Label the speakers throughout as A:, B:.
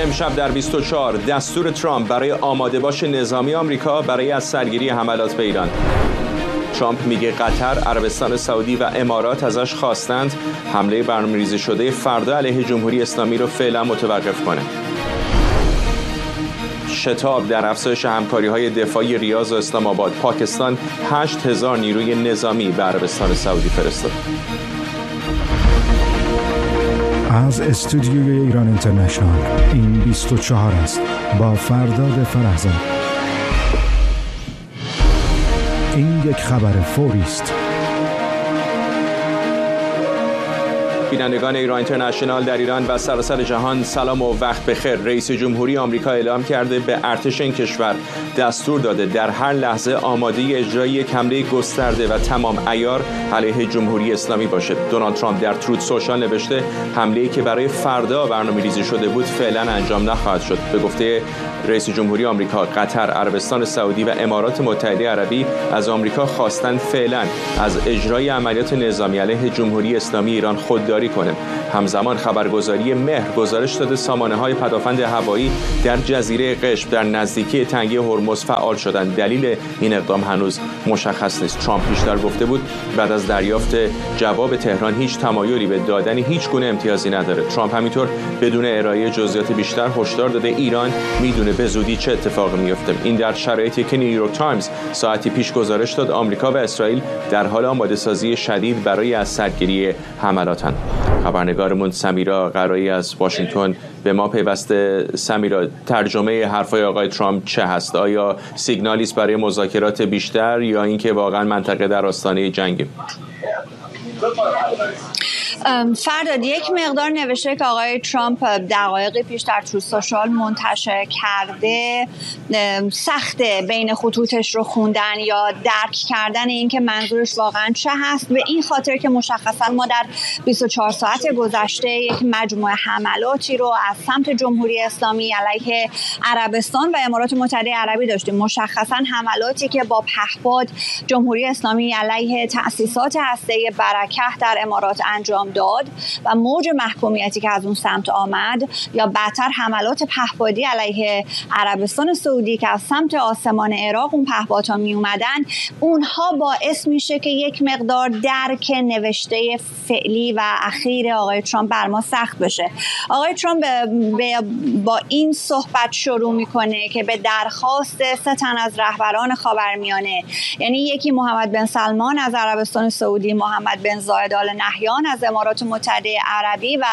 A: امشب در 24 دستور ترامپ برای آماده باش نظامی آمریکا برای از سرگیری حملات به ایران. ترامپ میگه قطر، عربستان سعودی و امارات ازش خواستند حمله برنامه‌ریزی شده فردا علیه جمهوری اسلامی رو فعلا متوقف کنه. شتاب در افزایش همکاری‌های دفاعی ریاض و اسلام آباد. پاکستان 8000 نیروی نظامی به عربستان سعودی فرستاد.
B: از استودیوی ایران اینترنشنال این 24 است با فرداد فرهزاد. این یک خبر فوری است.
A: بینندگان ایران اینترنشنال در ایران و سراسر جهان سلام و وقت بخیر. رئیس جمهوری آمریکا اعلام کرده به ارتش این کشور دستور داده در هر لحظه آماده اجرای یک حمله گسترده و تمام عیار علیه جمهوری اسلامی باشه. دونالد ترامپ در تروت سوشال نوشته حمله‌ای که برای فردا برنامه‌ریزی شده بود فعلا انجام نخواهد شد. به گفته رئیس جمهوری آمریکا، قطر، عربستان سعودی و امارات متحده عربی از آمریکا خواستند فعلا از اجرای عملیات نظامی علیه جمهوری اسلامی ایران خودداری کنه. همزمان خبرگزاری مهر گزارش داده سامانه‌های پدافند هوایی در جزیره قشم در نزدیکی تنگه هرمز فعال شدند. دلیل این اقدام هنوز مشخص نیست. ترامپ پیشتر گفته بود بعد از دریافت جواب تهران هیچ تمایلی به دادن هیچ گونه امتیازی نداره. ترامپ همینطور بدون ارائه جزئیات بیشتر هشدار داده ایران میدونه به زودی چه اتفاقی میفته. این در شرایطی که نیویورک تایمز ساعتی پیش گزارش داد آمریکا و اسرائیل در حال آماده‌سازی شدید برای از سرگیری حملاتند. خبرنگارمون سمیرا قرایی از واشنگتن به ما پیوسته. سمیرا، ترجمه حرفای آقای ترامپ چه هست؟ آیا سیگنالی است برای مذاکرات بیشتر یا اینکه واقعا منطقه در آستانه جنگه؟
C: فرداد، یک مقدار نوشته که آقای ترامپ دقایق پیش در تروت سوشال منتشر کرده سخته بین خطوطش رو خوندن یا درک کردن این که منظورش واقعا چه هست، به این خاطر که مشخصا ما در 24 ساعت گذشته یک مجموعه حملاتی رو از سمت جمهوری اسلامی علیه عربستان و امارات متحده عربی داشتیم. مشخصا حملاتی که با پهپاد جمهوری اسلامی علیه تأسیسات هسته‌ای برکه در امارات انجام داد و موج محکومیتی که از اون سمت آمد، یا بدتر حملات پهپادی علیه عربستان سعودی که از سمت آسمان عراق اون پهپادها می اومدن، اونها باعث میشه که یک مقدار درک نوشته فعلی و اخیر آقای ترامپ بر ما سخت بشه. آقای ترامپ با این صحبت شروع میکنه که به درخواست 3 تن از رهبران خاورمیانه، یعنی یکی محمد بن سلمان از عربستان سعودی، محمد بن زاید آل نهیان از امارات متحده عربی و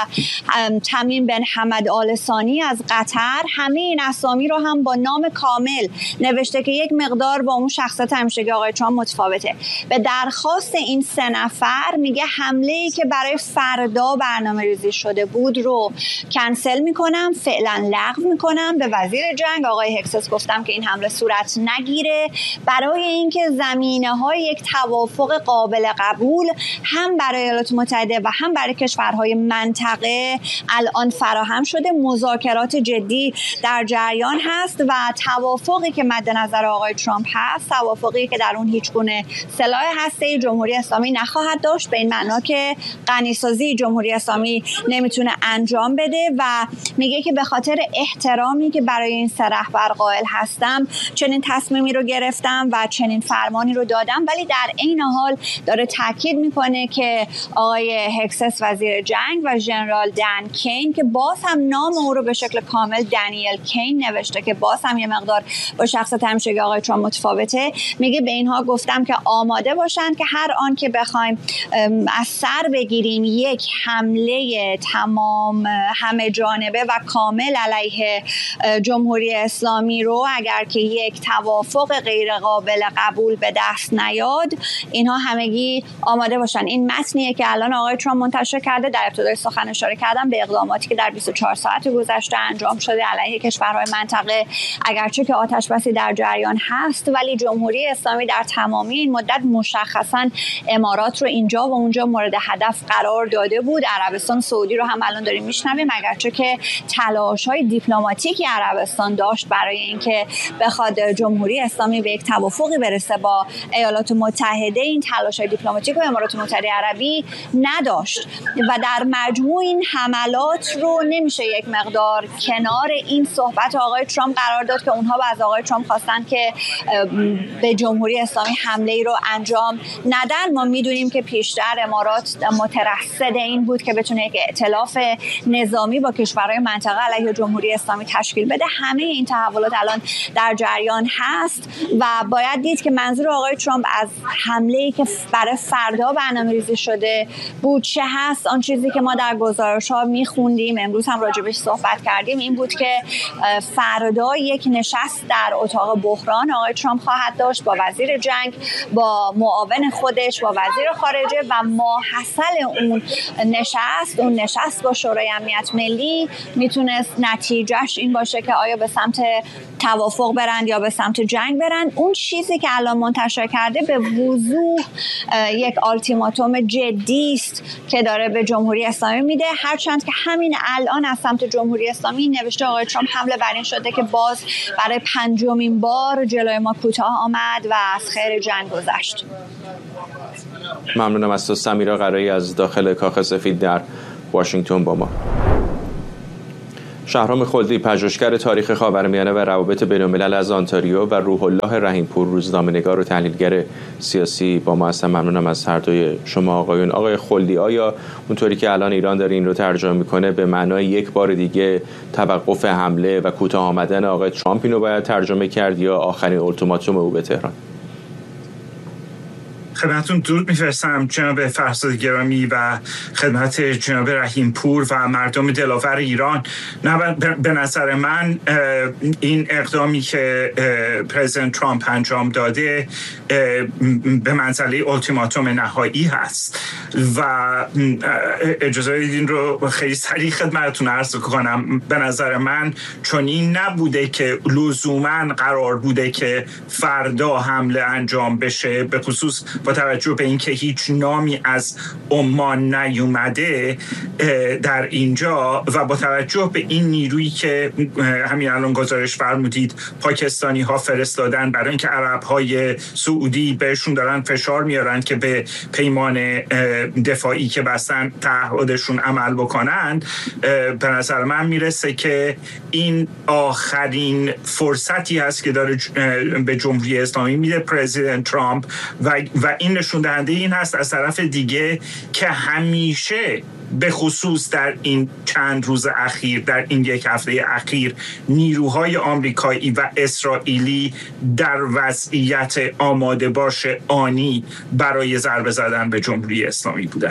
C: تمیم بن حمد آل ثانی از قطر، همه این اسامی رو هم با نام کامل نوشته که یک مقدار با اون شخصیت همیشگی آقای ترامپ متفاوته. به درخواست این 3 نفر میگه حمله‌ای که برای فردا برنامه‌ریزی شده بود رو کنسل میکنم، فعلا لغو میکنم. به وزیر جنگ آقای هکسس گفتم که این حمله صورت نگیره برای اینکه زمینه‌های یک توافق قابل قبول هم برای ایالات متحده و هم برای کشورهای منطقه الان فراهم شده. مذاکرات جدی در جریان هست و توافقی که مد نظر آقای ترامپ هست، توافقی که در اون هیچ گونه سلاح هسته‌ای جمهوری اسلامی نخواهد داشت، به این معنا که غنیسازی جمهوری اسلامی نمیتونه انجام بده و میگه که به خاطر احترامی که برای این 3 رهبر قائل هستم چنین تصمیمی رو گرفتم و چنین فرمانی رو دادم. ولی در عین حال داره تاکید میکنه که آقای هکسس وزیر جنگ و ژنرال دن کین که باز هم نام او رو به شکل کامل دنیل کین نوشته که باز هم یه مقدار با شخصیت همیشگی آقای ترامپ متفاوته، میگه به اینها گفتم که آماده باشن که هر آن که بخوایم از سر بگیریم یک حمله تمام همه جانبه و کامل علیه جمهوری اسلامی رو، اگر که یک توافق غیر قابل قبول به دست نیاد، اینها همگی آماده باشن. این متنیه که الان آقای ترامپ منتشر کرده. در ابتدای سخن اشاره کردم به اقداماتی که در 24 ساعت گذشته انجام شده علیه کشورهای منطقه. اگرچه که آتش بسی در جریان هست، ولی جمهوری اسلامی در تمامی این مدت مشخصا امارات رو اینجا و اونجا مورد هدف قرار داده بود. عربستان سعودی رو هم الان داریم میشنویم، اگرچه که تلاش‌های دیپلماتیکی عربستان داشت برای اینکه بخواد جمهوری اسلامی به یک توافقی برسه با ایالات متحده، این تلاش‌های دیپلماتیک و امارات متحده عربی نداشت. داشت و در مجموع این حملات رو نمیشه یک مقدار کنار این صحبت آقای ترامپ قرار داد که اونها از آقای ترامپ خواستن که به جمهوری اسلامی حمله ای رو انجام ندن. ما میدونیم که پیشتر امارات مترصد این بود که بتونه یک ائتلاف نظامی با کشورهای منطقه علیه جمهوری اسلامی تشکیل بده. همه این تحولات الان در جریان هست و باید دید که منظور آقای ترامپ از حمله‌ای که برای فردا برنامه‌ریزی شده بود چه هست. آن چیزی که ما در گزارش‌ها می‌خوندیم، امروز هم راجبش صحبت کردیم، این بود که فردا یک نشست در اتاق بحران آقای ترامپ خواهد داشت با وزیر جنگ، با معاون خودش، با وزیر خارجه و ماحصل اون نشست با شورای امنیت ملی میتونست نتیجهش این باشه که آیا به سمت توافق برند یا به سمت جنگ برند. اون چیزی که الان منتشر کرده به وضوح یک آلتیماتوم جدی است که داره به جمهوری اسلامی میده، هرچند که همین الان از سمت جمهوری اسلامی نوشته آقای ترامپ حمله بر این شده که باز برای 5مین بار جلوی ما کوتاه آمد و از خیر جنگ گذشت.
A: ممنونم از تو سمیرا قرایی از داخل کاخ سفید در واشنگتن با ما. شهرام خلدی، پژوهشگر تاریخ خاورمیانه و روابط بین‌الملل از آنتاریو و روح الله رحیم‌پور، روزنامه‌نگار و تحلیلگر سیاسی با ما هستن. ممنونم از هر دوی شما آقایون. آقای خلدی، آیا اونطوری که الان ایران داره این رو ترجمه میکنه به معنای یک بار دیگه توقف حمله و کوتاه آمدن آقای ترامپ اینو باید ترجمه کرد یا آخرین اولتیماتوم او به تهران؟
D: خدمتتون درود میفرستم جناب فرزاد گرامی و خدمت جناب رحیم‌پور و مردم دلاور ایران. به نظر من این اقدامی که پرزیدنت ترامپ انجام داده به منزله اولتیماتوم نهایی هست و اجازه بدین رو خیلی سریع خدمتتون عرض کنم. به نظر من چون این نبوده که لزوماً قرار بوده که فردا حمله انجام بشه، به خصوص با توجه به اینکه هیچ نامی از عمان نیومده در اینجا و با توجه به این نیرویی که همین الان گزارش فرمودید پاکستانی ها فرستادن برای اینکه عرب های سعودی بهشون دارن فشار میارن که به پیمان دفاعی که بستن تعهدشون عمل بکنند، به نظر من میرسه که این آخرین فرصتی هست که داره به جمهوری اسلامی میده پرزیدنت ترامپ و این نشون دهنده این هست از طرف دیگه که همیشه به خصوص در این چند روز اخیر، در این یک هفته اخیر، نیروهای آمریکایی و اسرائیلی در وضعیت آماده باش آنی برای ضربه زدن به جمهوری اسلامی بودن.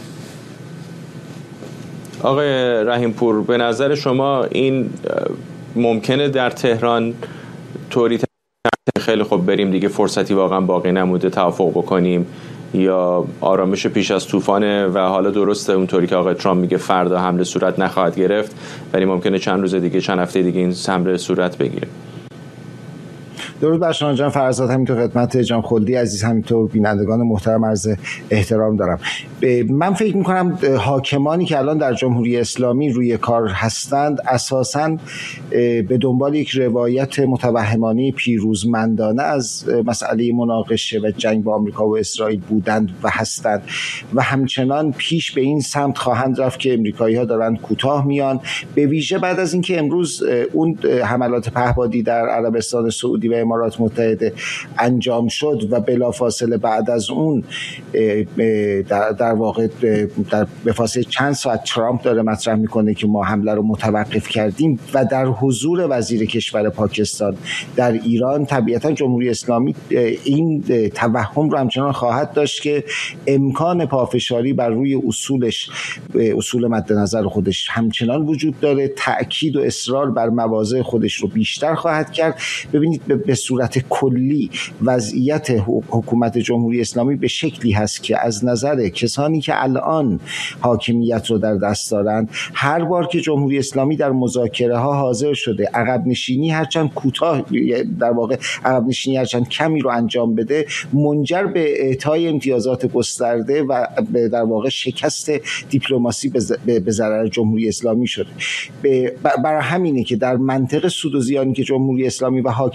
A: آقای رحیم‌پور، به نظر شما این ممکنه در تهران طوری خیلی خوب بریم دیگه فرصتی واقعا باقی نموده توافق بکنیم، یا آرامش پیش از طوفانه و حالا درسته اونطوری که آقای ترامپ میگه فردا حمله صورت نخواهد گرفت ولی ممکنه چند روز دیگه، چند هفته دیگه این حمله صورت بگیره؟
E: درود بر شما جان فرزاد، همینطور خدمت جان خلدی عزیز، همینطور بینندگان محترم عرض احترام دارم. من فکر میکنم حاکمانی که الان در جمهوری اسلامی روی کار هستند اساساً به دنبال یک روایت متوهمانه پیروزمندانه از مسئله مناقشه و جنگ با آمریکا و اسرائیل بودند و هستند و همچنان پیش به این سمت خواهند رفت که امریکایی‌ها دارند کوتاه میان، به ویژه بعد از اینکه امروز اون حملات پهپادی در عربستان سعودی و امارات متحده انجام شد و بلافاصله بعد از اون در واقع به فاصله چند ساعت ترامپ داره مطرح میکنه که ما حمله رو متوقف کردیم و در حضور وزیر کشور پاکستان در ایران، طبیعتا جمهوری اسلامی این توهم رو همچنان خواهد داشت که امکان پافشاری بر روی اصول مد نظر خودش همچنان وجود داره، تأکید و اصرار بر مواضع خودش رو بیشتر خواهد کرد. ببینید به صورت کلی وضعیت حکومت جمهوری اسلامی به شکلی هست که از نظر کسانی که الان حاکمیت رو در دست دارند، هر بار که جمهوری اسلامی در مذاکره ها حاضر شده عقب نشینی هرچند کوتاه، در واقع عقب نشینی هرچند کمی رو انجام بده، منجر به اعطای امتیازات گسترده و در واقع شکست دیپلماسی به ضرر جمهوری اسلامی شده. برای همینه که در منطقه سود و زیانی که جمهوری اسلامی و حاکمان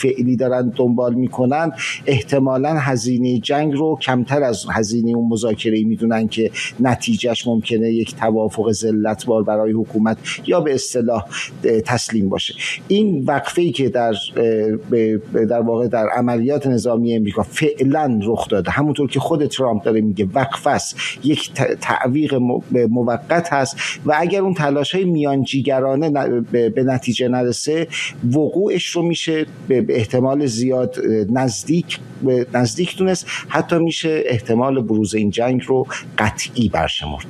E: فعلی دارن دنبال میکنن احتمالاً هزینه جنگ رو کمتر از هزینه اون مذاکره‌ای میدونن که نتیجهش ممکنه یک توافق ذلت‌بار برای حکومت یا به اصطلاح تسلیم باشه. این وقفه‌ای که در واقع در عملیات نظامی امریکا فعلا رخ داده، همونطور که خود ترامپ داره میگه وقفه است، یک تعویق موقت هست و اگر اون تلاش‌های میانجیگرانه به نتیجه نرسه وقوعش رو میشه به احتمال زیاد نزدیک دونست، حتی میشه احتمال بروز این جنگ رو قطعی برشمرد.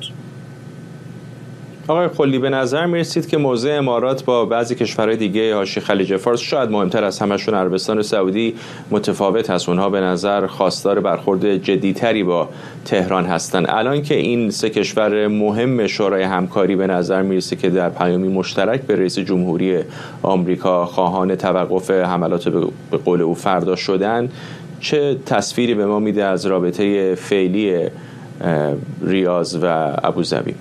A: آقای خلی، به نظر میرسید که موضع امارات با بعضی کشورهای دیگه حاشیه خلیج فارس، شاید مهمتر از همشون عربستان سعودی، متفاوت هست. اونها به نظر خواستار برخورد جدیتری با تهران هستن. الان که این سه کشور مهم شورای همکاری به نظر میرسه که در پیامی مشترک به رئیس جمهوری آمریکا خواهان توقف حملات به قول او فردا شدن، چه تصویری به ما میده از رابطه فعلی ریاض و ابوظبی؟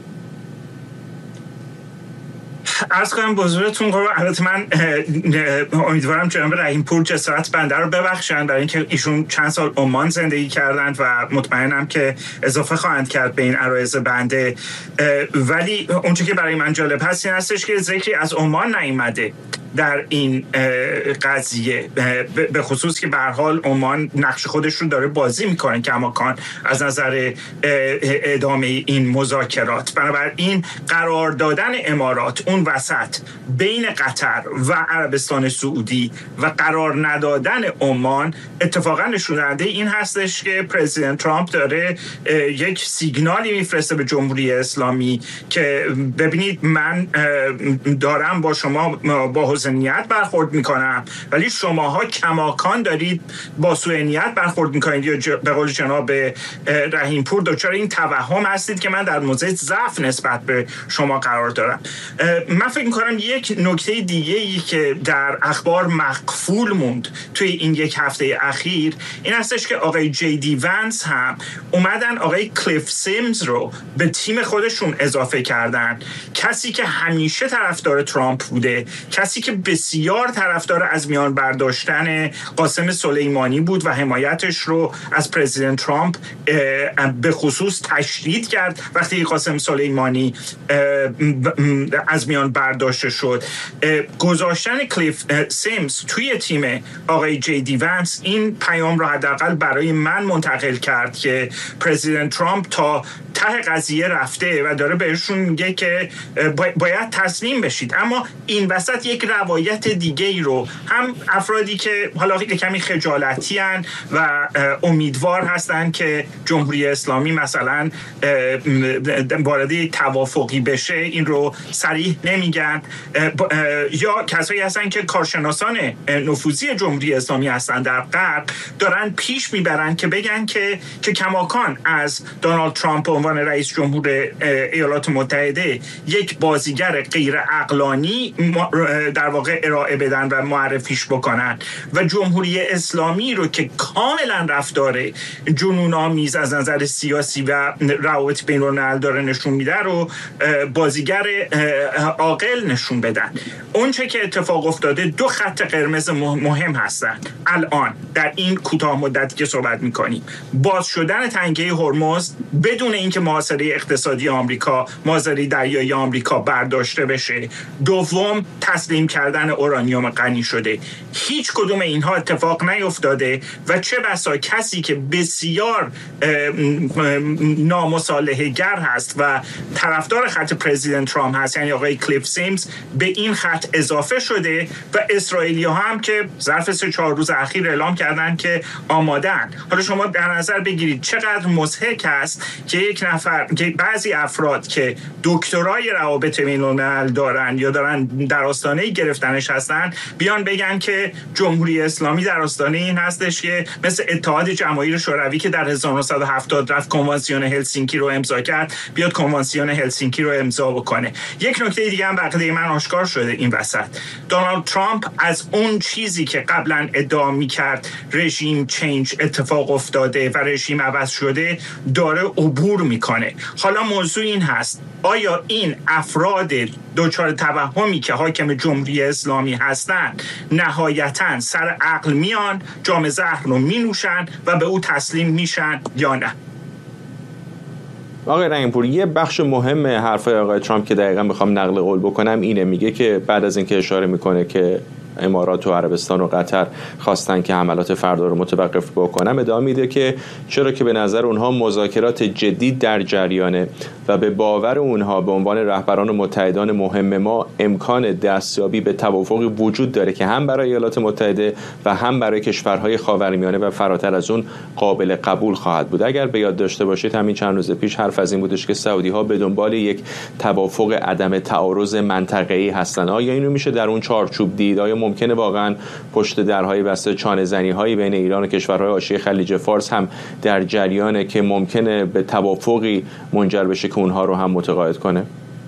D: عرض کنم بزرگتون قربان، البته من امیدوارم جناب رحیم پور جسارت بنده رو ببخشن برای اینکه ایشون چند سال عمان زندگی کردند و مطمئنم که اضافه خواهند کرد به این عرایض بنده، ولی اونچه که برای من جالب هست این هستش که ذکری از عمان نیامده در این قضیه، به خصوص که به هر حال عمان نقش خودش رو داره بازی میکنه کماکان از نظر ادامه این مذاکرات. بنابراین قرار دادن امارات اون وسط بین قطر و عربستان سعودی و قرار ندادن عمان اتفاقا نشون دهنده این هستش که پرزیدنت ترامپ داره یک سیگنالی میفرسته به جمهوری اسلامی که ببینید من دارم با شما با حسنیت برخورد میکنم، ولی شماها کماکان دارید با سوء نیت برخورد میکنید، یا به قول جناب رحیم پور دچار این توهم هستید که من در موضع ضعف نسبت به شما قرار دارم. من فکر میکنم یک نکته دیگه ای که در اخبار مقفول موند توی این یک هفته اخیر این هستش که آقای جی دی ونس هم اومدن آقای کلیف سیمز رو به تیم خودشون اضافه کردن، کسی که همیشه طرفدار ترامپ بوده، کسی که بسیار طرفدار از میان برداشتن قاسم سلیمانی بود و حمایتش رو از پرزیدنت ترامپ به خصوص تشدید کرد وقتی قاسم سلیمانی از میان برداشته شد. گذاشتن کلیف سیمز توی تیم آقای جی دی ونس این پیام رو حداقل برای من منتقل کرد که پرزیدنت ترامپ تا ته قضیه رفته و داره بهشون میگه که باید تسلیم بشید. اما این وسط یک روایت دیگه ای رو هم افرادی که حالا کمی خجالتی هن و امیدوار هستن که جمهوری اسلامی مثلا وارد توافقی بشه این رو صریح نمیگن، یا کسایی هستن که کارشناسان نفوذی جمهوری اسلامی هستن در غرب دارن پیش میبرن که بگن که کماکان از دونالد ترامپ به عنوان رئیس جمهور ایالات متحده یک بازیگر غیر عقلانی در واقع ارائه بدن و معرفیش بکنن و جمهوری اسلامی رو که کاملا رفتار جنون آمیز از نظر سیاسی و روابط بین الملل داره نشون میده رو بازیگر عاقل نشون بدن. اون چه که اتفاق افتاده دو خط قرمز مهم هستن الان در این کوتاه مدتی که صحبت میکنیم: باز شدن تنگه هرمز بدون اینکه محاصره اقتصادی آمریکا، محاصره دریایی آمریکا برداشته بشه، دوم تسلیم کردن اورانیوم غنی شده. هیچ کدوم اینها اتفاق نیفتاده و چه بسا کسی که بسیار نامصالحه گر هست و طرفدار خط پرزیدنت ترامپ هست، یعنی آقای کلیف سیمز، به این خط اضافه شده و اسرائیلی‌ها هم که ظرف 3-4 روز اخیر اعلام کردن که آمادن. حالا شما در نظر بگیرید چقدر مضحک است که یک نفر، که بعضی افراد که دکترای روابط بین الملل دارن یا دارن در آستانه گرفتنش هستن بیان بگن که جمهوری اسلامی در آستانه این هستش که مثل اتحاد جماهیر شوروی که در 1970 رفت کنوانسیون هلسینکی رو امضا کرد بیاد کنوانسیون هلسینکی رو امضا بکنه. یک نکته دیگه هم بقیه من آشکار شده این وسط. دونالد ترامپ از اون چیزی که قبلا ادعا می‌کرد رژیم چینج اتفاق افتاده و رژیم عوض شده داره عبور میکنه. حالا موضوع این هست آیا این افراد دچار توهمی که حاکم جمهوری اسلامی هستند نهایتاً سر عقل میان، جام زهر رو مینوشن و به او تسلیم میشن یا نه؟
A: آقای رحیم‌پور، یه بخش مهم حرفای آقای ترامپ که دقیقاً میخوام نقل قول بکنم اینه، میگه که بعد از اینکه اشاره میکنه که امارات و عربستان و قطر خواستن که حملات فردا رو متوقف بکنن، ادعا میده که چرا که به نظر اونها مذاکرات جدی در جریانه و به باور اونها به عنوان رهبران و متحدان مهم ما امکان دستیابی به توافقی وجود داره که هم برای ایالات متحده و هم برای کشورهای خاورمیانه و فراتر از اون قابل قبول خواهد بود. اگر به یاد داشته باشید همین چند روز پیش حرف از این بودش که سعودی‌ها به دنبال یک توافق عدم تعارض منطقه‌ای هستن. آیا اینو میشه در اون چارچوب دید؟ آیا ممکنه واقعا پشت درهای بسته چانه‌زنی‌هایی بین ایران و کشورهای حاشیه خلیج فارس هم در جریانه که ممکنه به توافقی منجر بشه که اونها رو هم متقاعد کنه؟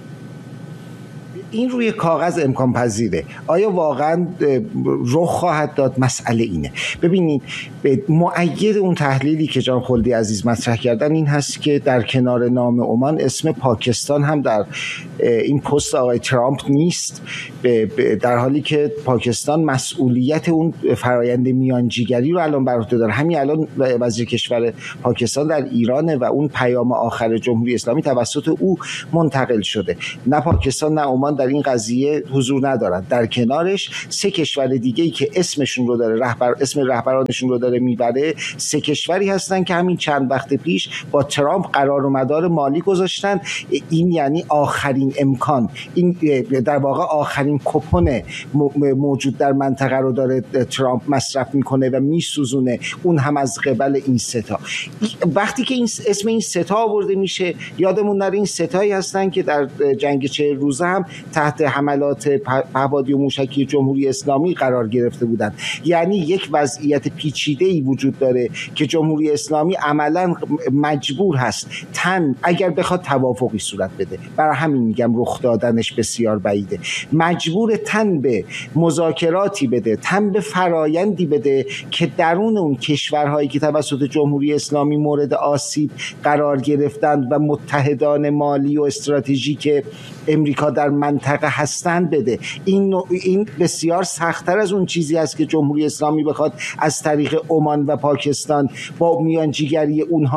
E: این روی کاغذ امکان پذیره. آیا واقعا رخ خواهد داد؟ مسئله اینه. ببینید، مؤید اون تحلیلی که جان خلدی عزیز مطرح کردن این هست که در کنار نام عمان اسم پاکستان هم در این پست آقای ترامپ نیست، در حالی که پاکستان مسئولیت اون فرایند میانجیگری رو الان بر عهده داره. همین الان وزیر کشور پاکستان در ایرانه و اون پیام آخر جمهوری اسلامی توسط او منتقل شده. نه پاکستان نه عمان در این قضیه حضور ندارند. در کنارش 3 کشور دیگه‌ای که اسمشون رو داره، اسم رهبرانشون رو داره میبره، 3 کشوری هستن که همین چند وقت پیش با ترامپ قرار و مدار مالی گذاشتن. این یعنی آخرین امکان، این در واقع آخرین کوپن موجود در منطقه رو داره ترامپ مصرف میکنه و میسوزونه، اون هم از قبل این 3 تا. وقتی که این اسم این 3 تا آورده میشه، یادمون نره این 3 تایی هستن که در جنگ 40 روزه هم تحت حملات پهپادی و موشکی جمهوری اسلامی قرار گرفته بودند. یعنی یک وضعیت پیچیده‌ای وجود داره که جمهوری اسلامی عملاً مجبور هست اگر بخواد توافقی صورت بده، برای همین میگم رخ دادنش بسیار بعیده، مجبور به مذاکراتی بده، به فرایندی بده که درون اون کشورهایی که توسط جمهوری اسلامی مورد آسیب قرار گرفتند و متحدان مالی و استراتژیک امریکا در منطقه هستند بده. این بسیار سخت‌تر از اون چیزی است که جمهوری اسلامی بخواد از طریق عمان و پاکستان با میانجیگری اونها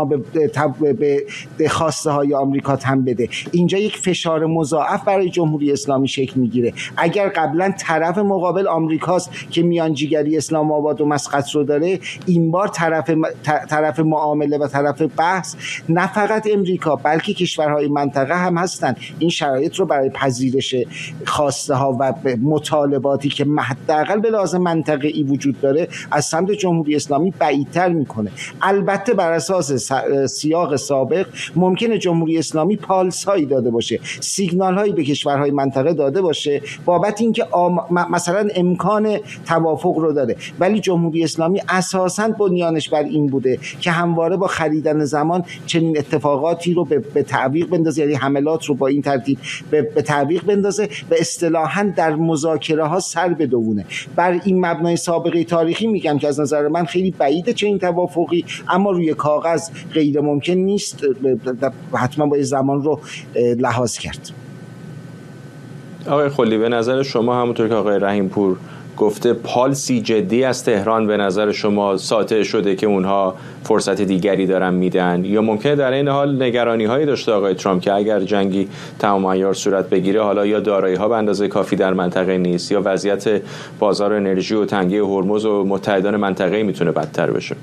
E: به خواسته های آمریکا تن بده. اینجا یک فشار مضاعف برای جمهوری اسلامی شکل میگیره. اگر قبلا طرف مقابل آمریکاست که میانجیگری اسلام آباد و مسقط رو داره، این بار طرف معامله و طرف بحث نه فقط امریکا بلکه کشورهای منطقه هم هستند. این شرایط رو برای پذیرش خواسته ها و مطالباتی که حداقل به لحاظ منطقه‌ای وجود داره از سمت جمهوری اسلامی بعیدتر میکنه. البته بر اساس سیاق سابق ممکنه جمهوری اسلامی پالس هایی داده باشه، سیگنال هایی به کشورهای منطقه داده باشه بابت اینکه مثلا امکان توافق رو داره، ولی جمهوری اسلامی اساساً بنیانش بر این بوده که همواره با خریدن زمان چنین اتفاقاتی رو به تعویق بندازه، یعنی حملات رو با این ترتیب به تعویق بندازه و اصطلاحاً در مذاکره ها سر بدونه. بر این مبنای سابقه تاریخی میگم که از نظر من خیلی بعیده چنین توافقی، اما روی کاغذ غیر ممکن نیست، حتما باید زمان رو لحاظ کرد.
A: آقای خلی، به نظر شما همونطور که آقای رحیم‌پور گفته پالسی جدی از تهران به نظر شما ساطع شده که اونها فرصت دیگری دارن میدن، یا ممکنه در این حال نگرانی هایی داشته آقای ترامپ که اگر جنگی تمام عیار صورت بگیره حالا یا دارایی ها به اندازه کافی در منطقه نیست یا وضعیت بازار انرژی و تنگی هرمز و متحدان منطقه‌ای میتونه بدتر بشه؟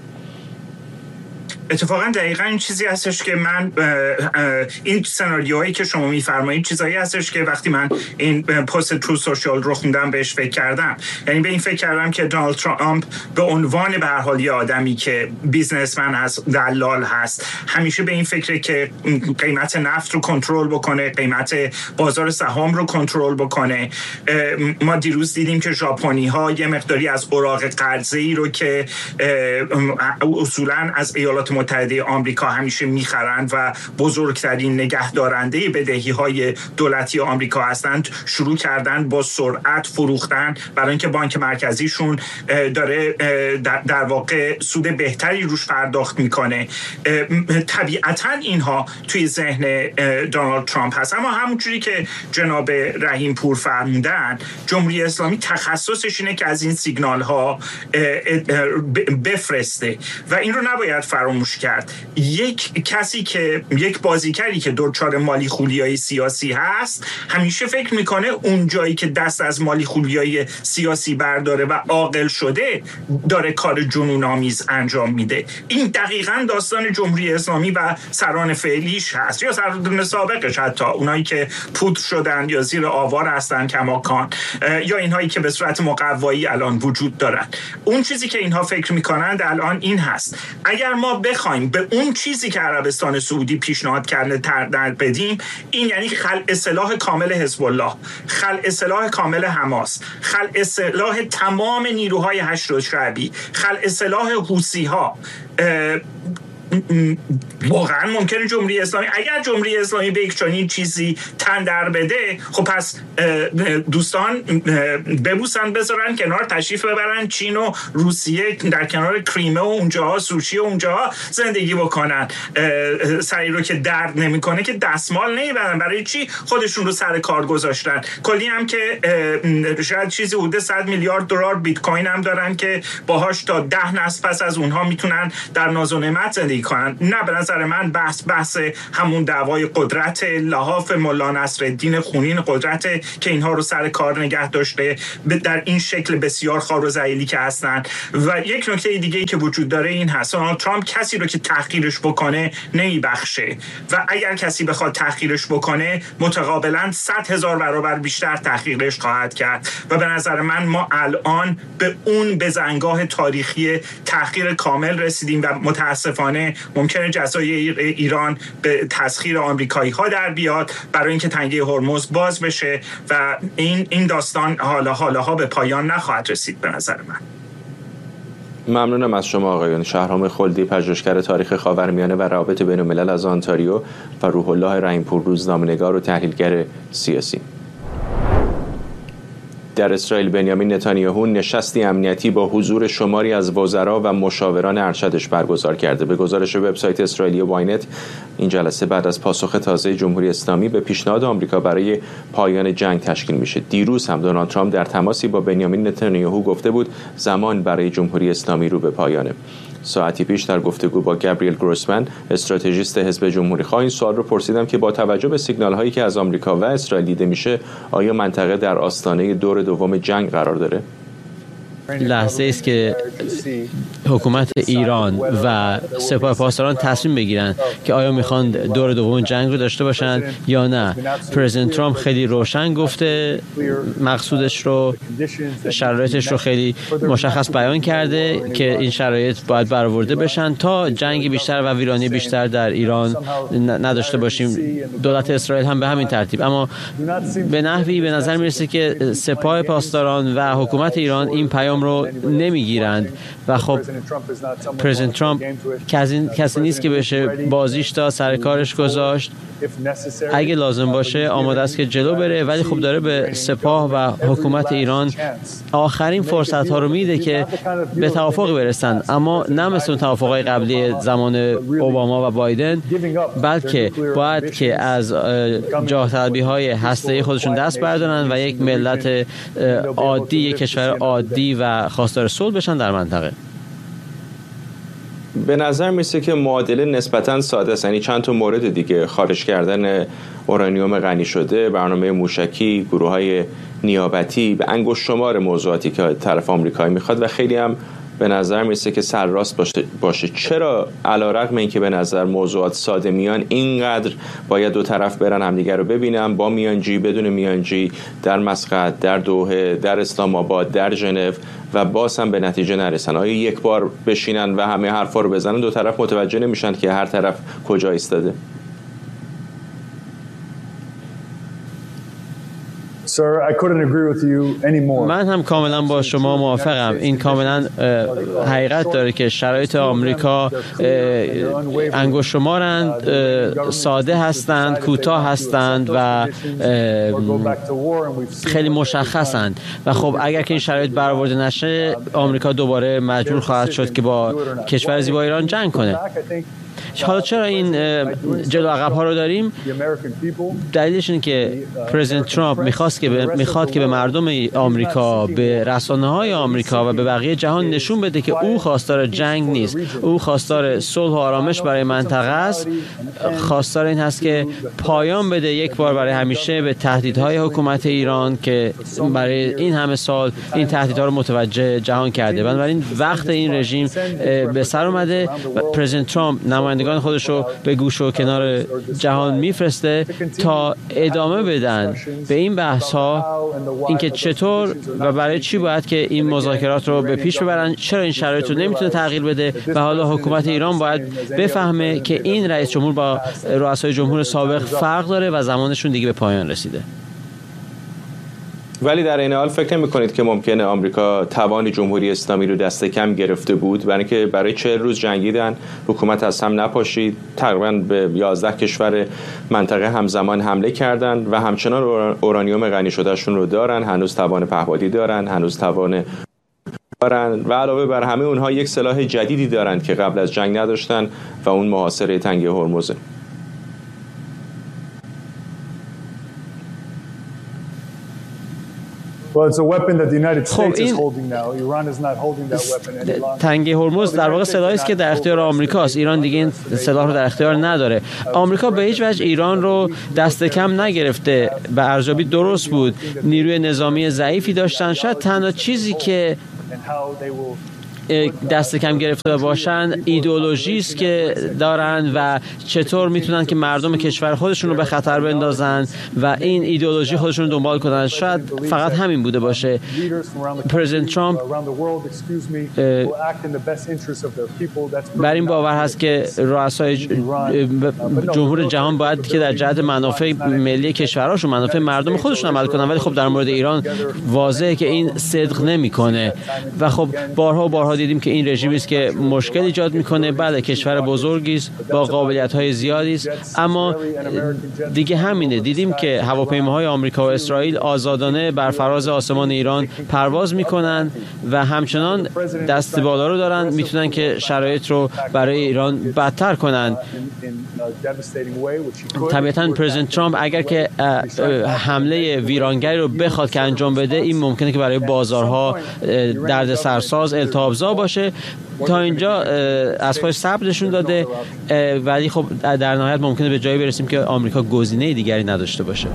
D: اتفاقا دقیقا این چیزی هستش که من این سناریوهایی که شما میفرمایید چیزایی هستش که وقتی من این پست ترو سوشال رو خوندم بهش فکر کردم. یعنی به این فکر کردم که دونالد ترامپ به عنوان به هر حال یه آدمی که بیزنسمن هست، دلال هست، همیشه به این فکره که قیمت نفت رو کنترل بکنه، قیمت بازار سهام رو کنترل بکنه. ما دیروز دیدیم که ژاپنی ها یه مقداری از اوراق قرضه‌ای رو که اصولا از ایالات متحده آمریکا همیشه میخرند و بزرگترین نگهدارنده بدهی‌های دولتی آمریکا هستند شروع کردن با سرعت فروختن، برای اینکه بانک مرکزیشون داره در واقع سود بهتری روش پرداخت میکنه. طبیعتاً اینها توی ذهن دونالد ترامپ هست، اما همونجوری که جناب رحیم پور فرمودن، جمهوری اسلامی تخصصش اینه که از این سیگنال ها بفرسته و این رو نباید فراموش کرد. یک بازیگری که دچار مالی خولیای سیاسی هست همیشه فکر میکنه اون جایی که دست از مالی خولیای سیاسی برداره و عاقل شده داره کار جنون آمیز انجام میده. این دقیقاً داستان جمهوری اسلامی و سران فعلیش هست، یا سران سابقش، حتی اونایی که پودر شدن یا زیر آوار هستن کماکان، یا اینهایی که به صورت مقوایی الان وجود دارن. اون چیزی که اینها فکر میکنند الان این هست: اگر ما بخوایم به اون چیزی که عربستان سعودی پیشنهاد کرده در بدیم، این یعنی خلع سلاح کامل حزب الله، خلع سلاح کامل حماس، خلع سلاح تمام نیروهای هشت شعبی، خلع سلاح حوثی‌ها. واقعا ممکنه جمهوری اسلامی، اگر جمهوری اسلامی به یک چنین چیزی تن در بده، خب پس دوستان ببوسن بذارن کنار، تشریف ببرن چین و روسیه در کنار کریمه و اونجاها، سوچی و اونجاها زندگی بکنن. سری رو که درد نمیکنه که دستمال نمیبرن. برای چی خودشون رو سر کار گذاشتن؟ کلی هم که شاید چیزی حدود 100 میلیارد دلار بیت کوین هم دارن که باهاش تا 10 نسل پس از اونها میتونن در ناز و نعمت زندگی کنن. نه، به نظر من بحث همون دعوای قدرت، لحاف ملا نصرالدین خونین قدرت که اینها رو سر کار نگه داشته در این شکل بسیار خوار و ذلیلی که هستن. و یک نکته دیگه‌ای که وجود داره این هست: ترامپ کسی رو که تحقیرش بکنه نمیبخشه و اگر کسی بخواد تحقیرش بکنه متقابلا 100,000 برابر بیشتر تحقیرش خواهد کرد. و به نظر من ما الان به اون بزنگاه تاریخی تحقیر کامل رسیدیم و متاسفانه ممکنه جزای ایران به تسخیر آمریکایی ها در بیاد برای اینکه تنگه هرمز باز بشه و این داستان حالاها به پایان نخواهد رسید به نظر من.
A: ممنونم از شما آقایان. شهرام خلدی، پژوهشگر تاریخ خاورمیانه و روابط بین الملل از آنتاریو، و روح الله رحیم پور، روزنامه‌نگار و تحلیلگر سیاسی. در اسرائیل بنیامین نتانیاهو نشستی امنیتی با حضور شماری از وزرا و مشاوران ارشدش برگزار کرده. به گزارش وبسایت اسرائیلی واینت، این جلسه بعد از پاسخ تازه جمهوری اسلامی به پیشنهاد آمریکا برای پایان جنگ تشکیل میشه. دیروز هم دونالد ترامپ در تماسی با بنیامین نتانیاهو گفته بود زمان برای جمهوری اسلامی رو به پایانه. ساعتی پیش در گفتگو با گابریل گروسمن، استراتژیست حزب جمهوری‌خواه، این سوال رو پرسیدم که با توجه به سیگنال‌هایی که از آمریکا و اسرائیل دیده میشه، آیا منطقه در آستانه دور دوم جنگ قرار داره؟
F: لحظه است که حکومت ایران و سپاه پاسداران تصمیم بگیرن که آیا میخوان دور دوم جنگ رو داشته باشن یا نه. پرزیدنت ترامپ خیلی روشن گفته مقصودش رو، شرایطش رو خیلی مشخص بیان کرده که این شرایط باید برآورده بشن تا جنگ بیشتر و ویرانی بیشتر در ایران نداشته باشیم. دولت اسرائیل هم به همین ترتیب. اما به نحوی به نظر میرسه که سپاه پاسداران و حکومت ایران این پیام رو نمیگیرند و خب پرزیدنت ترامپ کسی نیست که بشه بازیش تا سر کارش گذاشت. اگه لازم باشه آماده است که جلو بره، ولی خب داره به سپاه و حکومت ایران آخرین فرصت ها رو میده که به توافق برسن، اما نه مثل توافقهای قبلی زمان اوباما و بایدن، بلکه باید که از جاه طلبی های هسته‌ای خودشون دست بردارن و یک ملت عادی، یک کشور عادی و خواستار صلح بشن در منطقه.
A: به نظر میسه که معادله نسبتاً ساده است. یعنی چند تا مورد دیگه: خارج کردن اورانیوم غنی شده، برنامه موشکی، گروه‌های نیابتی، به انگشت شمار موضوعاتی که طرف آمریکایی میخواد و خیلی هم به نظر میسه که سرراست باشه. چرا علیرغم اینکه به نظر موضوعات ساده میان، اینقدر باید دو طرف برن همدیگر رو ببینن، با میانجی، بدون میانجی، در مسقط، در دوحه، در اسلام آباد، در ژنو، و باز هم به نتیجه نرسن؟ آیا یک بار بشینن و همه حرفا رو بزنن دو طرف متوجه نمیشن که هر طرف کجا ایستاده؟
F: من هم کاملا با شما موافقم. این کاملا حقیقت داره که شرایط آمریکا انگشت شمارند، ساده هستند، کوتاه هستند و خیلی مشخصند و خب اگر که این شرایط برآورده نشه آمریکا دوباره مجبور خواهد شد که با کشور زیبا ایران جنگ کنه. حالا چرا این جلو عقب ها رو داریم؟ دلیلش اینه که پرزیدنت ترامپ میخواد که به مردم آمریکا، به رسانه‌های آمریکا و به بقیه جهان نشون بده که او خواستار جنگ نیست. او خواستار صلح و آرامش برای منطقه است. خواستار این هست که پایان بده یک بار برای همیشه به تهدیدهای حکومت ایران که برای این همه سال این تهدیدها رو متوجه جهان کرده. بنابراین وقت این رژیم به سر اومده و پرزیدنت ترامپ نمایندگان خودش رو به گوش و کنار جهان میفرسته تا ادامه بدن به این بحث ها، اینکه چطور و برای چی باید که این مذاکرات رو به پیش ببرن، چرا این شرایط رو نمیتونه تغییر بده و حالا حکومت ایران باید بفهمه که این رئیس جمهور با رؤسای جمهور سابق فرق داره و زمانشون دیگه به پایان رسیده.
A: ولی در این حال فکر نمی‌کنید که ممکنه آمریکا توان جمهوری اسلامی رو دست کم گرفته بود؟ برای اینکه برای 40 روز جنگیدن، حکومت از هم نپاشید، تقریبا به 11 کشور منطقه همزمان حمله کردند و همچنان اورانیوم غنی شدهشون رو دارن، هنوز توان پهپادی دارن، هنوز توان دارن و علاوه بر همه اونها یک سلاح جدیدی دارن که قبل از جنگ نداشتن و اون محاصره تنگه هرمزه.
F: خب این تنگه هرمز در واقع سلاحی است که در اختیار آمریکاست. ایران دیگه این سلاح رو در اختیار نداره. آمریکا به هیچ وجه ایران رو دست کم نگرفته. به ارزیابی درست بود، نیروی نظامی ضعیفی داشتن. شاید تنها چیزی که دست کم گرفته باشن ایدئولوژی است که دارن و چطور میتونن که مردم کشور خودشون رو به خطر بندازن و این ایدئولوژی خودشون رو دنبال کنن. شاید فقط همین بوده باشه. پرزیدنت ترامپ بر این باور هست که رؤسای جمهور جهان باید که در جهت منافع ملی کشورهاشون، منافع مردم خودشون عمل کنن، ولی خب در مورد ایران واضحه که این صدق نمیکنه و خب بارها دیدیم که این رژیمی است که مشکل ایجاد میکنه. بله کشور بزرگی است با قابلیت‌های زیادی است، اما دیگه همینه. دیدیم که هواپیماهای آمریکا و اسرائیل آزادانه بر فراز آسمان ایران پرواز میکنن و همچنان دست بالا رو دارن، میتونن که شرایط رو برای ایران بدتر کنن. طبیعتاً پرزیدنت ترامپ اگر که حمله ویرانگری رو بخواد که انجام بده، این ممکنه که برای بازارها دردسرساز، التهاب‌زا باشه. تا اینجا از خودش صبر نشون داده، ولی خب در نهایت ممکنه به جایی برسیم که آمریکا گزینه دیگری نداشته باشه.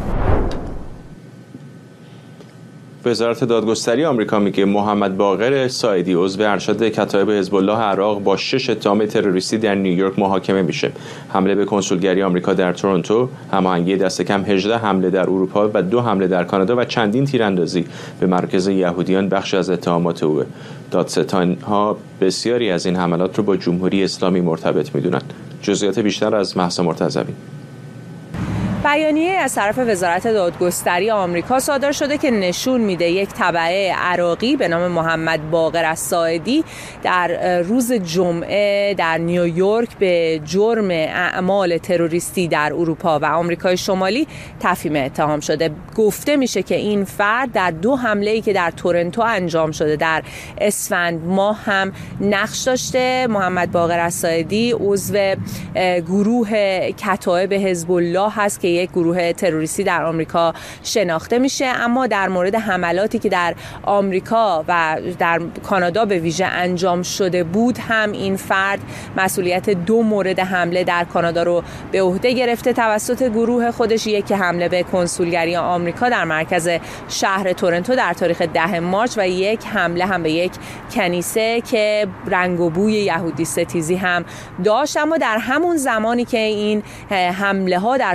A: وزارت دادگستری آمریکا میگه محمد باقر ساعدی عضو ارشد کتایب حزب الله عراق با 6 اتهام تروریستی در نیویورک محاکمه میشه. حمله به کنسولگری آمریکا در تورنتو، هماهنگی دست کم 18 حمله در اروپا و 2 حمله در کانادا و چندین تیراندازی به مرکز یهودیان بخش از اتهامات اوه. دادستان‌ها بسیاری از این حملات رو با جمهوری اسلامی مرتبط میدونن. جزئیات بیشتر از مهسا مرتضوی.
G: بیانیه از طرف وزارت دادگستری آمریکا صادر شده که نشون میده یک تبعه عراقی به نام محمد باقر الساعدی در روز جمعه در نیویورک به جرم اعمال تروریستی در اروپا و آمریکای شمالی تفهیم اتهام شده. گفته میشه که این فرد در 2 حمله‌ای که در تورنتو انجام شده در اسفند ماه هم نقش داشته. محمد باقر الساعدی عضو گروه کتایب حزب الله هست که یک گروه تروریستی در آمریکا شناخته میشه، اما در مورد حملاتی که در آمریکا و در کانادا به ویژه انجام شده بود هم این فرد مسئولیت 2 مورد حمله در کانادا رو به عهده گرفته توسط گروه خودش. یک حمله به کنسولگری آمریکا در مرکز شهر تورنتو در تاریخ 10 مارس و یک حمله هم به یک کنیسه که رنگ و بوی یهودی ستیزی هم داشت. اما در همون زمانی که این حمله ها در تورنتو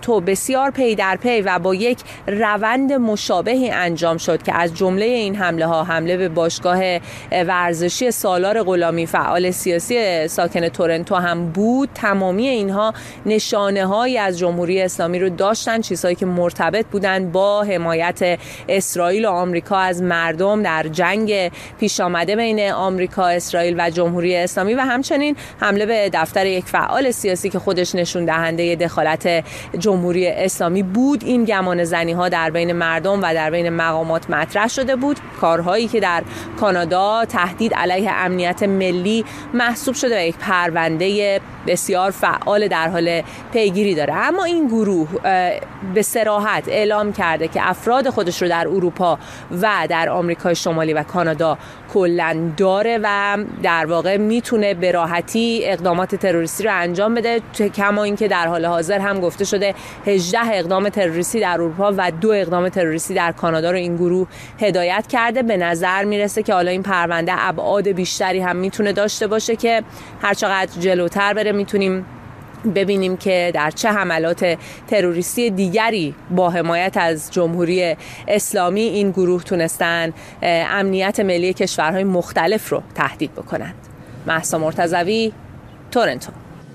G: ناتو بسیار پی در پی و با یک روند مشابهی انجام شد که از جمله این حمله به باشگاه ورزشی سالار غلامی فعال سیاسی ساکن تورنتو هم بود، تمامی اینها نشانه‌هایی از جمهوری اسلامی رو داشتن، چیزهایی که مرتبط بودن با حمایت اسرائیل و آمریکا از مردم در جنگ پیش آمده بین آمریکا، اسرائیل و جمهوری اسلامی و همچنین حمله به دفتر یک فعال سیاسی که خودش نشون دهنده دخالت جمهوری اسلامی بود. این گمان زنی ها در بین مردم و در بین مقامات مطرح شده بود، کارهایی که در کانادا تهدید علیه امنیت ملی محسوب شده و یک پرونده بسیار فعال در حال پیگیری داره. اما این گروه به صراحت اعلام کرده که افراد خودش رو در اروپا و در آمریکای شمالی و کانادا کلاً داره و در واقع میتونه به راحتی اقدامات تروریستی رو انجام بده، کما اینکه در حال حاضر هم گفته شده 18 اقدام تروریستی در اروپا و 2 اقدام تروریستی در کانادا رو این گروه هدایت کرده. به نظر میرسه که حالا این پرونده ابعاد بیشتری هم میتونه داشته باشه که هرچقدر جلوتر بره میتونیم ببینیم که در چه حملات تروریستی دیگری با حمایت از جمهوری اسلامی این گروه تونستن امنیت ملی کشورهای مختلف رو تهدید بکنند. مهسا مرتضوی، تورنتو.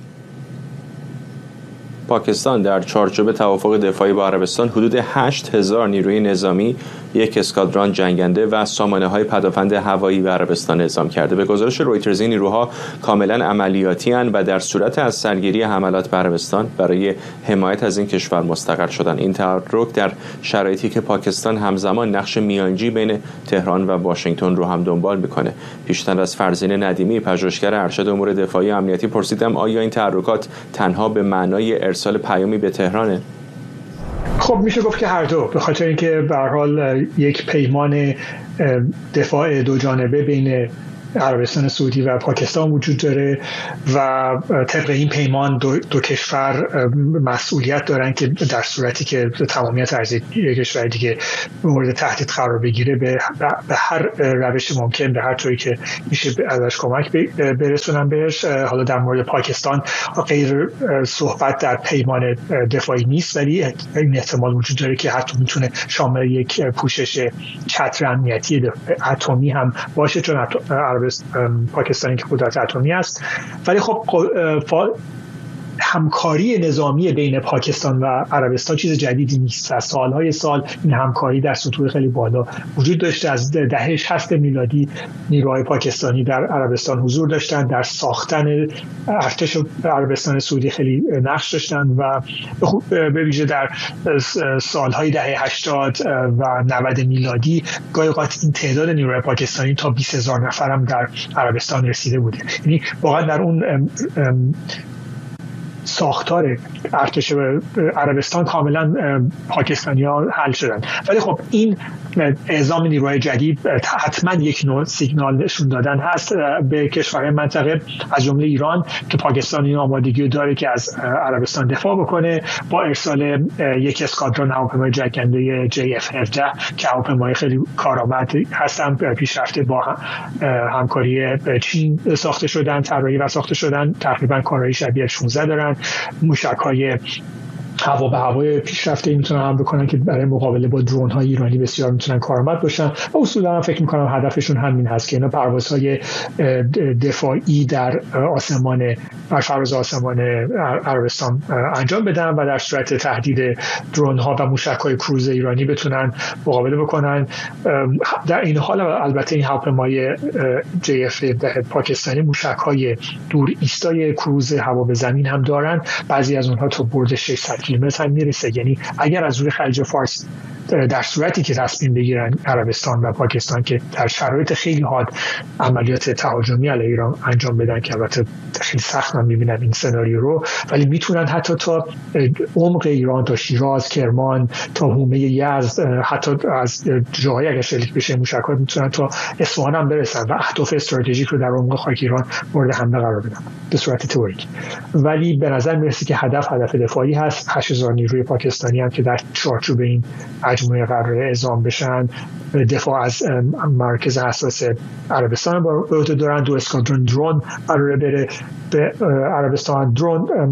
A: پاکستان در چارچوب توافق دفاعی با عربستان حدود 8000 نیروی نظامی، 1 اسکادران جنگنده و سامانه‌های پدافند هوایی به عربستان اعزام کرده. به گزارش رویترز این نیروها کاملا عملیاتی اند و در صورت از سرگیری حملات به عربستان برای حمایت از این کشور مستقر شدند. این تحرک در شرایطی که پاکستان همزمان نقش میانجی بین تهران و واشنگتن رو هم دنبال میکنه. پیشتر از فرزین ندیمی، پژوهشگر ارشد امور دفاعی و امنیتی، پرسیدم آیا این تحرکات تنها به معنای ارسال پیامی به تهرانه؟
H: خب میشه گفت که هر دو، به خاطر اینکه به هر حال یک پیمان دفاع دو جانبه بین عربستان سعودی و پاکستان وجود داره و طبق این پیمان دو کشور مسئولیت دارن که در صورتی که تمامیت ارضی کشور دیگه مورد تهدید قرار بگیره به هر روش ممکن، به هر طوری که میشه ازش کمک برسونن بهش. حالا در مورد پاکستان غیر صحبت در پیمان دفاعی نیست، ولی این احتمال وجود داره که حتی میتونه شامل یک پوشش چتر امنیتی اتمی هم باشه، چون پاکستانی که قدرت اتمی است. ولی خب همکاری نظامی بین پاکستان و عربستان چیز جدیدی نیست. از سالهای سال این همکاری در سطوح خیلی بالا وجود داشته. از دهه 60 میلادی نیروهای پاکستانی در عربستان حضور داشتند، در ساختن ارتش عربستان سعودی خیلی نقش داشتند و به ویژه در سالهای دهه 80 و 90 میلادی گاهی اوقات این تعداد نیروهای پاکستانی تا 20000 نفر هم در عربستان رسیده بوده. یعنی واقعا در اون ساختار ارتش عربستان کاملا پاکستانی‌ها حل شدن. ولی خب این اعزام نیروهای جدید حتما یک نوع سیگنال نشون دادن هست به کشورهای منطقه، از جمله ایران که پاکستان این آمادگی داره که از عربستان دفاع بکنه با ارسال یک اسکادرون هواپیمای جنگنده JF-17 که هواپیمای خیلی کارآمد هستن، پیشرفته با همکاری چین ساخته شدن، طراحی و ساخته شدن، تقریبا کارایی شبیه 16 دارن، موشک‌های هوا به هوای پیشرفته میتونن هم بکنن که برای مقابله با درون های ایرانی بسیار میتونن کارآمد باشن و اصولا هم فکر میکنم هدفشون همین هست که اینا پروازهای دفاعی در فراز آسمان عربستان انجام بدن و در صورت تهدید درون ها و موشک های کروز ایرانی بتونن مقابله بکنن. در این حال البته این هواپیمای JF-17 پاکستانی موشک های دور ایستای کروز هوا به زمین هم دارن، بعضی از اونها تا برد 600 کیلومتر هم میرسه. یعنی اگر از روی خلیج فارس در صورتی که تصمیم بگیرن عربستان و پاکستان که در شرایط خیلی حاد عملیات تهاجمی علیه ایران انجام بدن که البته خیلی سخت هم میبینن این سناریو رو، ولی میتونن حتی تا عمق ایران، تا شیراز، کرمان، تا حومه یزد، حتی از جاهای اگر شلیک بشه موشک‌ها میتونن تا اصفهان هم برسن و اهداف استراتژیک رو در عمق خاک ایران مورد حمله قرار بدن به صورت تئوریک. ولی به نظر میرسه که هدف دفاعی هست. 8000 نیروی پاکستانی هم که در چارچوب این مجموعه قرار اعزام بشن دفاع از مرکز حساس عربستان با عهده دارن. 2 اسکادرون درون قراره بره به عربستان. درون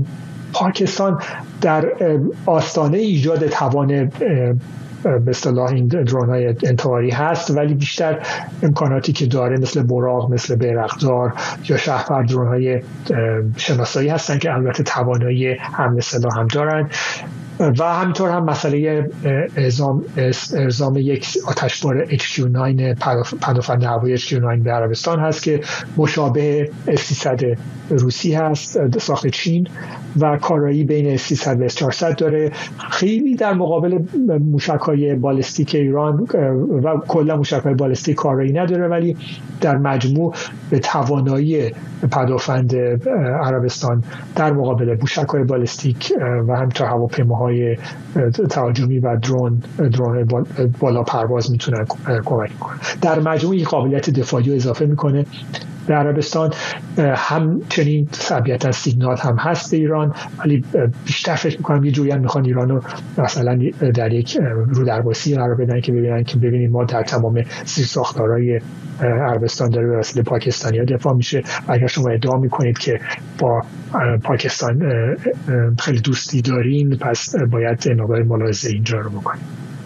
H: پاکستان در آستانه ایجاد توان به اصطلاح این درون‌های انتحاری هست، ولی بیشتر امکاناتی که داره مثل براق، مثل بیرقدار یا شهپر درون‌های شناسایی هستن که البته توانایی حمل سلاح هم دارن. و همینطور هم مسئله ارزام یک آتشبار HQ-9 پدافند هوایی HQ-9 به عربستان هست که مشابه S-300 روسی هست ساخت چین و کارایی بین S-300 و S-400 داره. خیلی در مقابل موشک‌های بالستیک ایران و کلا موشک‌های بالستیک کارایی نداره، ولی در مجموع به توانایی پدافند عربستان در مقابل موشک‌های بالستیک و همینطور هواپیماهای تهاجمی و درون بالا پرواز میتونن کمک کنن. در مجموع این قابلیت دفاعی اضافه میکنه به عربستان. همچنین طبیعتا سیگنال هم هست به ایران، ولی بیشتر فکر میکنم یه جوری هم میخوان ایران رو مثلا در یک رودرباسی قرار بدن که ببینید ما در تمام زیرساختارهای عربستان داره به وسیله پاکستانی‌ها دفاع میشه. اگر شما ادعا میکنید که با پاکستان خیلی دوستی دارین، پس باید نگاه ملاحظه اینجا رو بکنید.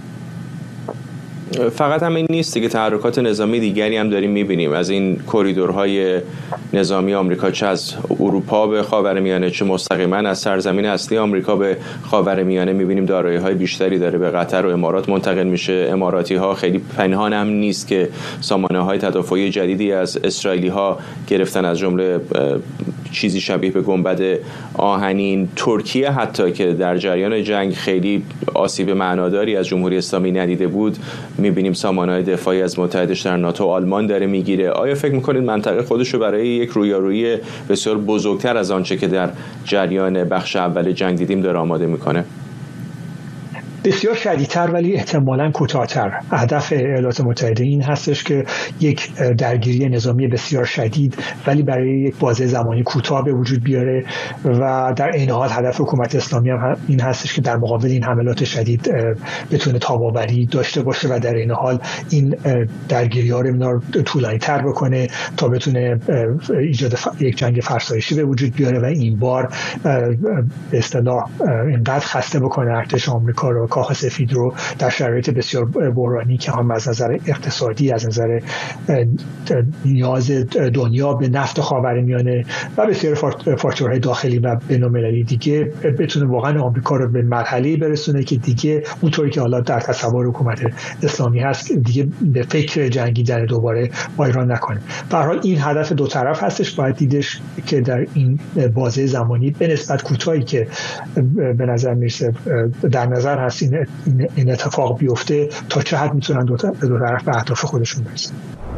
A: فقط همین نیست که تحرکات نظامی دیگری هم داریم میبینیم از این کوریدورهای نظامی آمریکا، چه از اروپا به خاورمیانه چه مستقیما از سرزمین اصلی آمریکا به خاورمیانه میبینیم دارایی‌های بیشتری داره به قطر و امارات منتقل میشه. اماراتی‌ها خیلی پنهان هم نیست که سامانه‌های تدافعی جدیدی از اسرائیلی‌ها گرفتن، از جمله چیزی شبیه به گنبد آهنین. ترکیه حتی که در جریان جنگ خیلی آسیب معناداری از جمهوری اسلامی ندیده بود، می‌بینیم سامانه‌های دفاعی از متحدش در ناتو آلمان داره میگیره. آیا فکر می‌کنید منطقه خودشو برای یک رویارویی بسیار بزرگتر از آنچه که در جریان بخش اول جنگ دیدیم داره آماده میکنه؟
H: بسیار شدیدتر ولی احتمالاً کوتاه‌تر. هدف ایالات متحده این هستش که یک درگیری نظامی بسیار شدید ولی برای یک بازه زمانی کوتاه به وجود بیاره و در این حال هدف حکومت اسلامی هم این هستش که در مقابل این حملات شدید بتونه تاب‌آوری داشته باشه و در این حال این درگیری‌ها رو طولانی‌تر بکنه تا بتونه ایجاد یک جنگ فرسایشی به وجود بیاره و این بار به اصطلاح اینقدر خسته بکنه ارتش آمریکا رو، کاخ سفید رو، در شرایط بسیار بحرانی که هم از نظر اقتصادی، از نظر نیاز دنیا به نفت خاورمیانه و بسیار فاکتورهای داخلی و بین‌المللی دیگه بتونه واقعا آمریکا رو به مرحله‌ای برسونه که دیگه اونطوری که حالا در تصور حکومت اسلامی هست دیگه به فکر جنگیدن دوباره با ایران نکنه. به هر حال این هدف دو طرف هستش، باید دیدش که در این بازه زمانی به نسبت کوتاهی که به نظر میرسه در نظر هست این اتفاق بیفته تا چه حد میتونن دو طرف به اهداف خودشون برسن.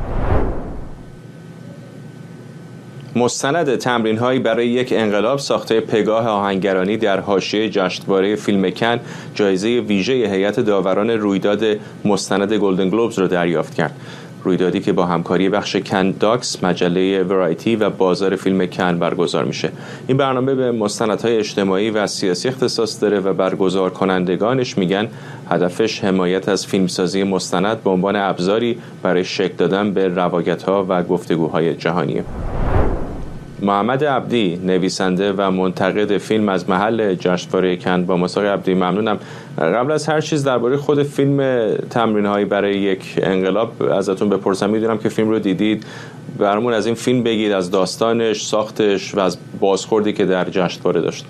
A: مستند تمرین‌هایی برای یک انقلاب ساخته پگاه آهنگرانی در حاشیه جشنواره فیلم کن جایزه ویژه هیئت داوران رویداد مستند گلدن گلوبز را دریافت کرد. رویدادی که با همکاری بخش کن داکس، مجله ورایتی و بازار فیلم کن برگزار میشه. این برنامه به مستندهای اجتماعی و سیاسی اختصاص داره و برگزار کنندگانش میگن هدفش حمایت از فیلمسازی مستند به عنوان ابزاری برای شکل دادن به روایت‌ها و گفتگوهای جهانیه. محمد عبدی، نویسنده و منتقد فیلم از محل جشنواره کن، با مساق عبدی ممنونم. قبل از هر چیز درباره خود فیلم تمرین‌هایی برای یک انقلاب ازتون بپرسم. میدونم که فیلم رو دیدید، برامون از این فیلم بگید، از داستانش، ساختش و از بازخوردی که در جشنواره داشت.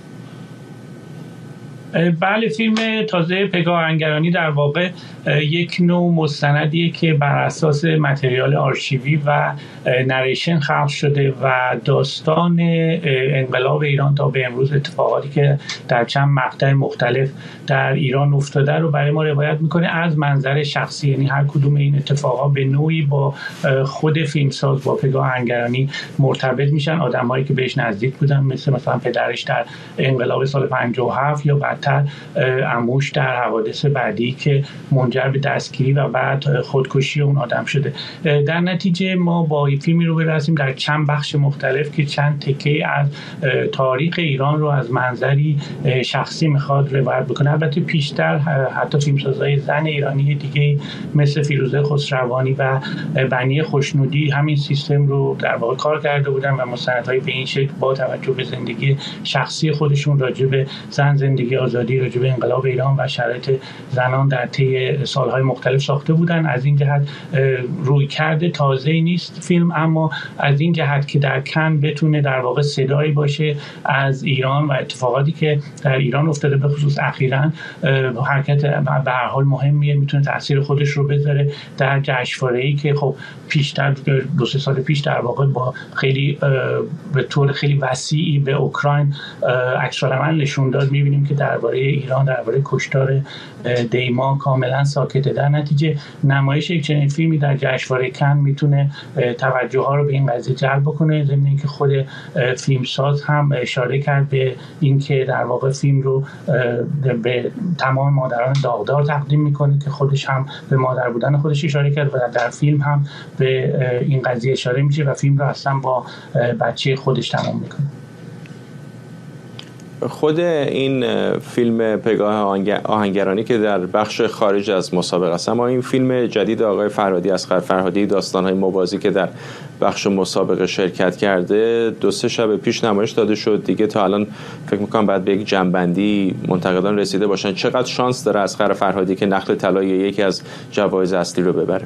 I: بله، فیلم تازه پگاه آهنگرانی در واقع یک نوع مستندیه که بر اساس متریال آرشیوی و نریشن خلق شده و داستان انقلاب ایران تا به امروز، اتفاقاتی که در چند مقطع مختلف در ایران افتاده رو برای ما روایت میکنه از منظر شخصی. یعنی هر کدوم این اتفاقا به نوعی با خود فیلمساز، با پگاه آهنگرانی مرتبط میشن. آدمایی که بهش نزدیک بودن مثلا پدرش در انقلاب سال 57 یا بعد زودتر عموش در حوادث بعدی که منجر به دستگیری و بعد خودکشی اون آدم شده. در نتیجه ما با فیلمی رو برسیم در چند بخش مختلف که چند تکه از تاریخ ایران رو از منظری شخصی میخواد روایت بکنه. البته پیشتر حتی فیلمسازهای زن ایرانی دیگه مثل فیروزه خسروانی و بنی خوشنودی همین سیستم رو در واقع کار کرده بودن و مستندهای به این شکل با توجه به زندگی شخصی خودشون راجع به زن، زندگی آزادی، راجع به انقلاب ایران و شرایط زنان در طی سالهای مختلف ساخته بودن. از این جهت روی کرده تازه‌ای نیست فیلم، اما از این جهت که در کن بتونه در واقع صدایی باشه از ایران و اتفاقاتی که در ایران افتاده، به خصوص اخیراً حرکت به هر حال مهمیه، میتونه تاثیر خودش رو بذاره در جشنواره‌ای که خب پیشتر 2-3 سال پیش در واقع با خیلی به طور خیلی وسیعی به اوکراین عکس‌العمل نشون داد. می‌بینیم که درباره ایران، درباره کشتار دیما کاملا ساکته. در نتیجه نمایش یک چنین فیلمی در جشنواره کن میتونه توجه ها رو به این قضیه جلب بکنه، ضمن اینکه خود فیلمساز هم اشاره کرد به اینکه در واقع فیلم رو به تمام مادران داغدار تقدیم میکنه که خودش هم به مادر بودن خودش اشاره کرد و در فیلم هم به این قضیه اشاره میشه و فیلم رو اصلا با بچه خودش تمام میکنه.
A: خود این فیلم پگاه آهنگرانی که در بخش خارج از مسابقه است، اما این فیلم جدید آقای فرهادی، اصغر فرهادی، داستان‌های موازی که در بخش مسابقه شرکت کرده 2-3 شب پیش نمایش داده شد دیگه. تا الان فکر می‌کنم بعد به یک جنبندی منتقدان رسیده باشن. چقدر شانس داره اصغر فرهادی که نخل طلای یکی از جوایز اصلی رو ببره؟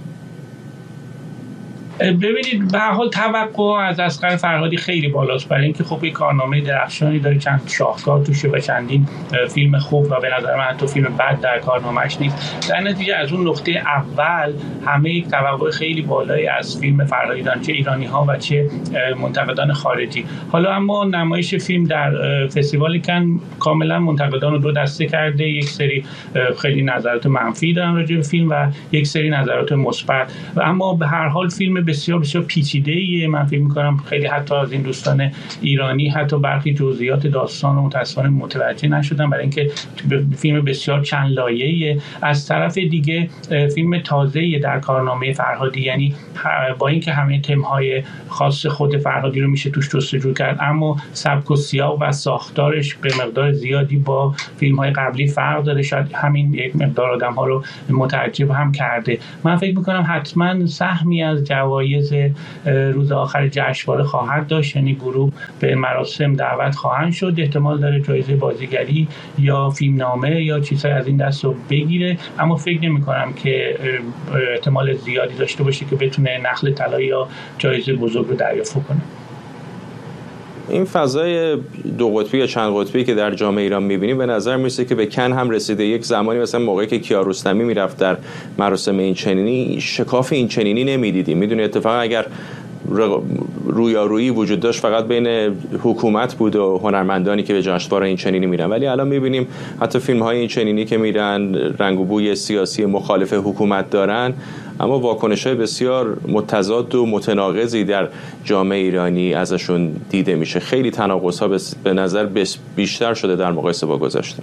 I: ببینید به هر حال توقع از اصغر فرهادی خیلی بالاست، برای اینکه خب یک کارنامه درخشانی داره، چند شاهکار توشه و چندین فیلم خوب و به نظر من حتی فیلم بد در کارنامه‌اش نیست. در نتیجه از اون نقطه اول همه یک توقع خیلی بالایی از فیلم فرهادی دارن، چه ایرانی‌ها و چه منتقدان خارجی. حالا اما نمایش فیلم در فستیوال کن کاملا منتقدان رو دو دسته کرده، یک سری خیلی نظرات منفی دارن راجع به فیلم و یک سری نظرات مثبت، اما به هر حال فیلم بسیار بسیار پیچیده‌ایه. من فکر می‌کنم خیلی حتی از این دوستان ایرانی حتی برخی جزئیات داستان رو متأسفانه متوجه نشدن، برای اینکه فیلم بسیار چند لایه‌ایه. از طرف دیگه فیلم تازه‌ای در کارنامه فرهادی، یعنی با اینکه همه تم‌های خاص خود فرهادی رو میشه توش جستجو کرد، اما سبک و سیاق و ساختارش به مقدار زیادی با فیلم‌های قبلی فرق داره. شاید همین یک مقدار آدم‌ها رو متعجب هم کرده. من فکر می‌کنم حتما سهمی از جوایز روز آخر جشنواره خواهد داشت، یعنی گروه به مراسم دعوت خواهند شد، احتمال داره جایزه بازیگری یا فیلمنامه یا چیزهای از این دست رو بگیره، اما فکر نمی‌کنم که احتمال زیادی داشته باشه که بتونه نخل طلایی یا جایزه بزرگ رو دریافت کنه.
A: این فضای دو قطبی یا چند قطبی که در جامعه ایران می‌بینیم به نظر میرسه که به کن هم رسیده. یک زمانی مثلا موقعی که کیارستمی میرفت در مراسم این چنینی، شکاف این چنینی نمیدیدیم. میدونی اتفاقا اگر رویارویی وجود داشت فقط بین حکومت بود و هنرمندانی که به جشنواره این چنینی میرن، ولی الان میبینیم حتی فیلم‌های این چنینی که میرن رنگ و بوی سیاسی مخالف حکومت دارن، اما واکنش‌های بسیار متضاد و متناقضی در جامعه ایرانی ازشون دیده میشه. خیلی تناقض‌ها به نظر بیشتر شده در مقایسه با گذشته.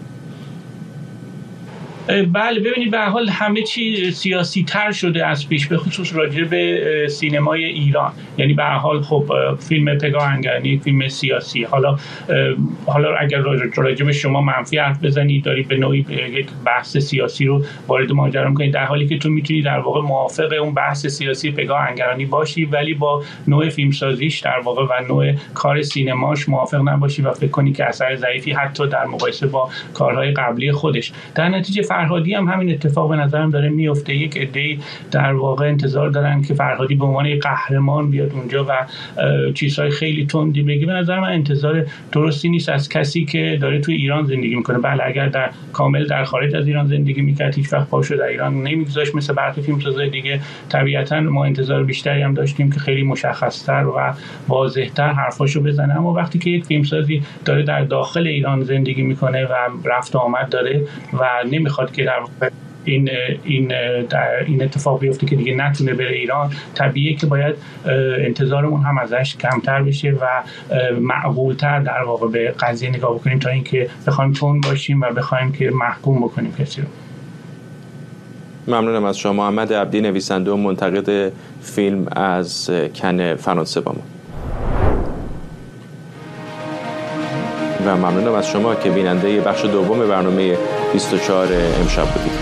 I: بله ببینید به هر حال همه چی سیاسی تر شده از پیش، به خصوص راجع به سینمای ایران. یعنی به هر حال خب فیلم پگاه آهنگرانی فیلم سیاسی، حالا اگر راجع به شما منفی حرف بزنید دارید به نوعی یک بحث سیاسی رو وارد ماجرا می‌کنید، در حالی که تو میتونی در واقع موافق اون بحث سیاسی پگاه آهنگرانی باشی ولی با نوع فیلمسازیش در واقع و نوع کار سینماش موافق نباشی و فکر کنی که اثر ضعیفی حتی در مقایسه با کارهای قبلی خودش. در نتیجه فرهادی هم همین اتفاق به نظرم داره میفته. یک عده‌ای در واقع انتظار دارن که فرهادی به عنوان یک قهرمان بیاد اونجا و چیزهای خیلی تندی بگه. به نظر من انتظار درستی نیست از کسی که داره توی ایران زندگی میکنه. بله اگر در خارج از ایران زندگی میکرد هیچ وقت پاشو در ایران نمیگذاشت مثل برخی فیلمسازهای دیگه. طبیعتاً ما انتظار بیشتری هم داشتیم که خیلی مشخص‌تر و واضح‌تر حرفاشو بزنه، اما وقتی که یک فیلمسازی داره در داخل ایران زندگی میکنه و رفت و آمد داره و نمیخواد که در این اتفاق بیفته که دیگه نتونه بره ایران، طبیعیه که باید انتظارمون هم ازش کمتر بشه و معقولتر در واقع به قضیه نگاه بکنیم تا اینکه بخوایم تون باشیم و بخوایم که محکوم بکنیم کسی رو.
A: ممنونم از شما. محمد عبدی، نویسنده و منتقد فیلم از کن فرانسه با ما. و ممنونم از شما که بیننده بخش دوم برنامه 24 امشب بودید.